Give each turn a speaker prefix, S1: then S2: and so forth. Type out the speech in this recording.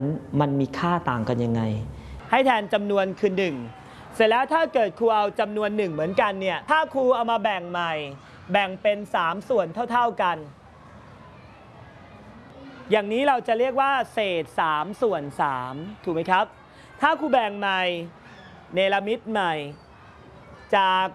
S1: มันมีค่าต่างกันยังไงให้แทนจำนวนคือ1เสร็จแล้วถ้าเกิดครูเอาจำนวน1เหมือนกันเนี่ยถ้าครูเอามาแบ่งใหม่แบ่งเป็น3ส่วนเท่าๆกันอย่างนี้เราจะเรียกว่าเศษ3ส่วน3ถูกไหมครับถ้าครูแบ่งใหม่เนรมิตใหม่จาก